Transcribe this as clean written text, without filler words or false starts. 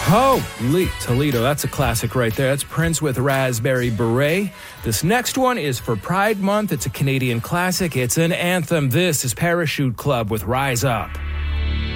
Holy Toledo, that's a classic right there. That's Prince with Raspberry Beret. This next one is for Pride Month. It's a Canadian classic. It's an anthem. This is Parachute Club with Rise Up.